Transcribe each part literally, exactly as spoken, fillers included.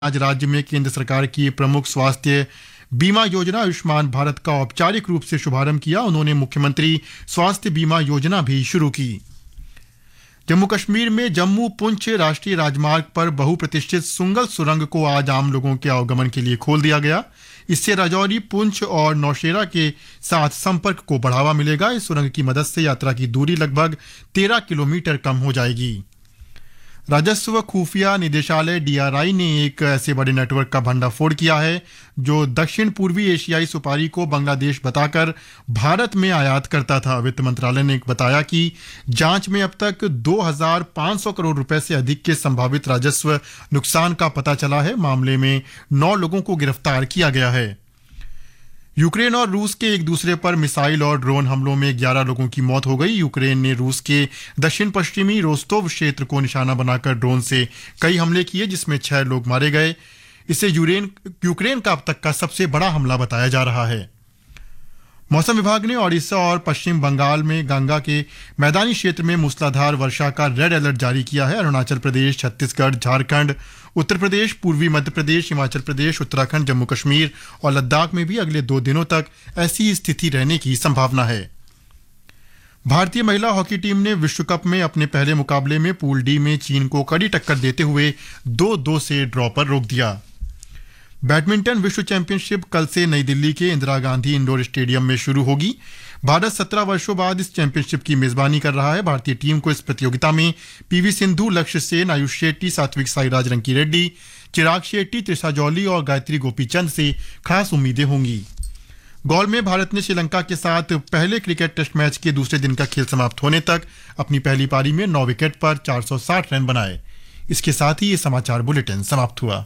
आज राज्य में केंद्र सरकार की प्रमुख स्वास्थ्य बीमा योजना आयुष्मान भारत का औपचारिक रूप से शुभारंभ किया। उन्होंने मुख्यमंत्री स्वास्थ्य बीमा योजना भी शुरू की। जम्मू कश्मीर में जम्मू पुंछ राष्ट्रीय राजमार्ग पर बहुप्रतिष्ठित सुंगल सुरंग को आज आम लोगों के आवागमन के लिए खोल दिया गया। इससे राजौरी, पुंछ और नौशेरा के साथ संपर्क को बढ़ावा मिलेगा। इस सुरंग की मदद से यात्रा की दूरी लगभग तेरह किलोमीटर कम हो जाएगी। राजस्व खुफिया निदेशालय डीआरआई ने एक ऐसे बड़े नेटवर्क का भंडाफोड़ किया है जो दक्षिण पूर्वी एशियाई सुपारी को बांग्लादेश बताकर भारत में आयात करता था। वित्त मंत्रालय ने बताया कि जांच में अब तक दो हज़ार पाँच सौ करोड़ रुपए से अधिक के संभावित राजस्व नुकसान का पता चला है। मामले में नौ लोगों को गिरफ्तार किया गया है। यूक्रेन और रूस के एक दूसरे पर मिसाइल और ड्रोन हमलों में ग्यारह लोगों की मौत हो गई। यूक्रेन ने रूस के दक्षिण पश्चिमी रोस्तोव क्षेत्र को निशाना बनाकर ड्रोन से कई हमले किए, जिसमें छह लोग मारे गए। इसे यूक्रेन का अब तक का सबसे बड़ा हमला बताया जा रहा है। मौसम विभाग ने ओडिशा और पश्चिम बंगाल में गंगा के मैदानी क्षेत्र में मूसलाधार वर्षा का रेड अलर्ट जारी किया है। अरुणाचल प्रदेश, छत्तीसगढ़, झारखंड, उत्तर प्रदेश, पूर्वी मध्य प्रदेश, हिमाचल प्रदेश, उत्तराखंड, जम्मू कश्मीर और लद्दाख में भी अगले दो दिनों तक ऐसी स्थिति रहने की संभावना है। भारतीय महिला हॉकी टीम ने विश्व कप में अपने पहले मुकाबले में पूल डी में चीन को कड़ी टक्कर देते हुए दो दो से ड्रॉ पर रोक दिया। बैडमिंटन विश्व चैंपियनशिप कल से नई दिल्ली के इंदिरा गांधी इंडोर स्टेडियम में शुरू होगी। भारत सत्रह वर्षों बाद इस चैंपियनशिप की मेजबानी कर रहा है। भारतीय टीम को इस प्रतियोगिता में पीवी सिंधु, लक्ष्य सेन, आयुष शेट्टी, सात्विक साईराज रंकी रेड्डी, चिराग शेट्टी, त्रिशा जौली और गायत्री गोपीचंद से खास उम्मीदें होंगी। गोल में भारत ने श्रीलंका के साथ पहले क्रिकेट टेस्ट मैच के दूसरे दिन का खेल समाप्त होने तक अपनी पहली पारी में नौ विकेट पर चार सौ साठ रन बनाए। इसके साथ ही ये समाचार बुलेटिन समाप्त हुआ।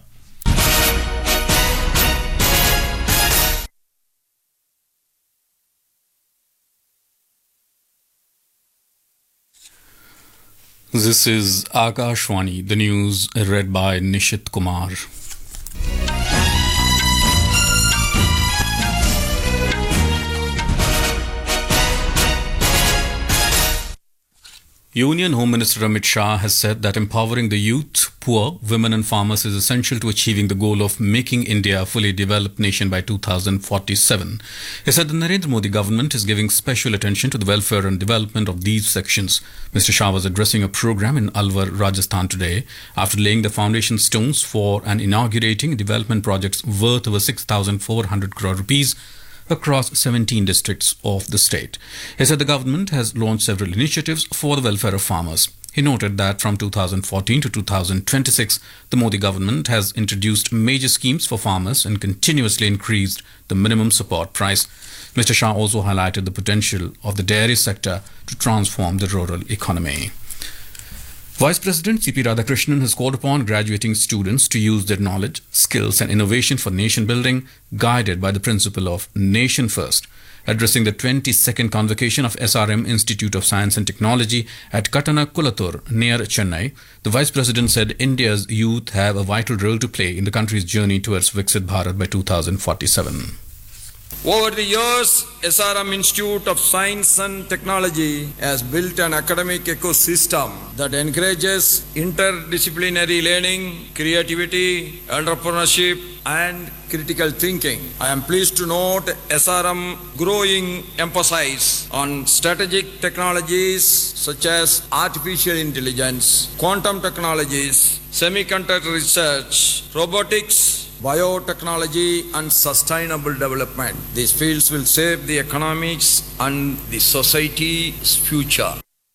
This is Akashwani, the news read by Nishit Kumar. Union Home Minister Amit Shah has said that empowering the youth, poor, women and farmers is essential to achieving the goal of making India a fully developed nation by two thousand forty-seven. He said the Narendra Modi government is giving special attention to the welfare and development of these sections. Mister Shah was addressing a program in Alwar, Rajasthan today after laying the foundation stones for and inaugurating development projects worth over six thousand four hundred crore rupees across seventeen districts of the state. He said the government has launched several initiatives for the welfare of farmers. He noted that from two thousand fourteen to two thousand twenty-six, the Modi government has introduced major schemes for farmers and continuously increased the minimum support price. Mister Shah also highlighted the potential of the dairy sector to transform the rural economy. Vice President C P Radhakrishnan has called upon graduating students to use their knowledge, skills and innovation for nation building, guided by the principle of Nation First. Addressing the twenty-second convocation of S R M Institute of Science and Technology at Katanakulathur near Chennai, the Vice President said India's youth have a vital role to play in the country's journey towards Viksit Bharat by two thousand forty-seven. Over the years, S R M Institute of Science and Technology has built an academic ecosystem that encourages interdisciplinary learning, creativity, entrepreneurship, and critical thinking. I am pleased to note S R M growing emphasis on strategic technologies such as artificial intelligence, quantum technologies, semiconductor research, robotics, biotechnology and sustainable development. These fields will shape the economics and the society's future.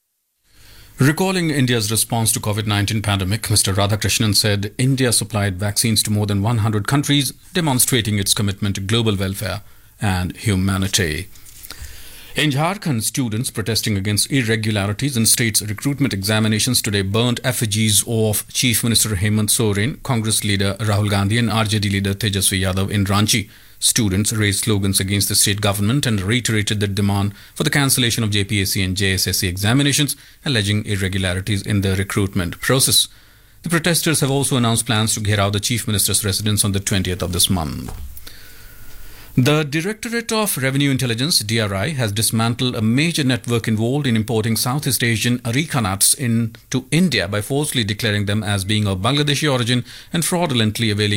Recalling India's response to COVID nineteen pandemic, Mister Radhakrishnan said India supplied vaccines to more than one hundred countries, demonstrating its commitment to global welfare and humanity. In Jharkhand, students protesting against irregularities in state's recruitment examinations today burnt effigies of Chief Minister Hemant Soren, Congress leader Rahul Gandhi and R J D leader Tejasvi Yadav in Ranchi. Students raised slogans against the state government and reiterated their demand for the cancellation of J P S C and J S S C examinations, alleging irregularities in the recruitment process. The protesters have also announced plans to gher out the Chief Minister's residence on the twentieth of this month. The Directorate of Revenue Intelligence, D R I, has dismantled a major network involved in importing Southeast Asian areca nuts into India by falsely declaring them as being of Bangladeshi origin and fraudulently availing